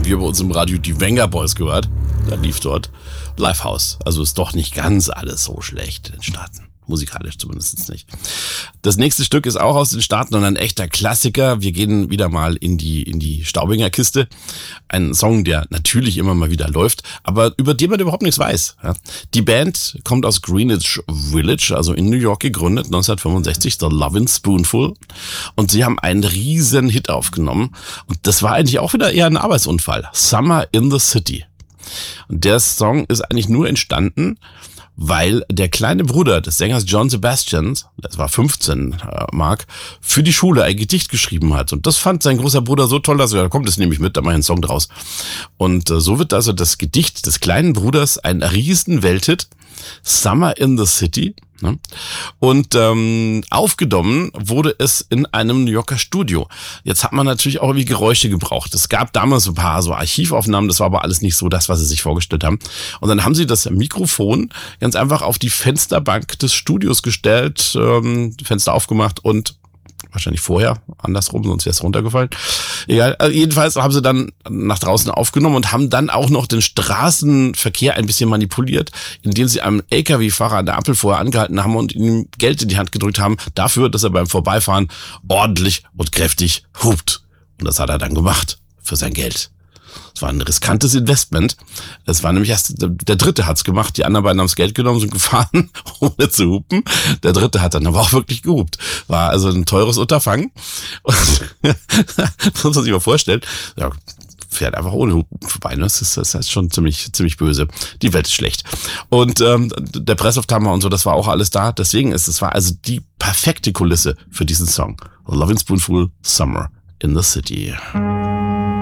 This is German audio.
wir bei uns im Radio die Venga Boys gehört. Da lief dort Lifehouse. Also ist doch nicht ganz alles so schlecht in den Staaten. Musikalisch zumindest nicht. Das nächste Stück ist auch aus den Staaten und ein echter Klassiker. Wir gehen wieder mal in die Staubinger Kiste. Ein Song, der natürlich immer mal wieder läuft, aber über den man überhaupt nichts weiß. Die Band kommt aus Greenwich Village, also in New York gegründet, 1965, The Lovin' Spoonful. Und sie haben einen riesen Hit aufgenommen. Und das war eigentlich auch wieder eher ein Arbeitsunfall. Summer in the City. Und der Song ist eigentlich nur entstanden, weil der kleine Bruder des Sängers John Sebastian, das war 15, Mark, für die Schule ein Gedicht geschrieben hat. Und das fand sein großer Bruder so toll, dass er, da kommt es nämlich mit, da mache ich einen Song draus. Und so wird also das Gedicht des kleinen Bruders ein riesen Welthit, Summer in the City. Und aufgenommen wurde es in einem New Yorker Studio. Jetzt hat man natürlich auch irgendwie Geräusche gebraucht. Es gab damals ein paar so Archivaufnahmen, das war aber alles nicht so das, was sie sich vorgestellt haben. Und dann haben sie das Mikrofon ganz einfach auf die Fensterbank des Studios gestellt, Fenster aufgemacht und wahrscheinlich vorher, andersrum, sonst wäre es runtergefallen. Egal, also jedenfalls haben sie dann nach draußen aufgenommen und haben dann auch noch den Straßenverkehr ein bisschen manipuliert, indem sie einem LKW-Fahrer an der Ampel vorher angehalten haben und ihm Geld in die Hand gedrückt haben, dafür, dass er beim Vorbeifahren ordentlich und kräftig hupt. Und das hat er dann gemacht, für sein Geld. Es war ein riskantes Investment. Es war nämlich erst, der Dritte hat's gemacht, die anderen beiden haben's Geld genommen, sind gefahren, ohne zu hupen. Der Dritte hat dann aber auch wirklich gehupt. War also ein teures Unterfangen. Und das muss man sich mal vorstellen. Ja, fährt einfach ohne Hupen vorbei. Ne? Das ist schon ziemlich böse. Die Welt ist schlecht. Und der Pressaufnahme und so, das war auch alles da. Deswegen es war also die perfekte Kulisse für diesen Song. Lovin' Spoonful, Summer in the City.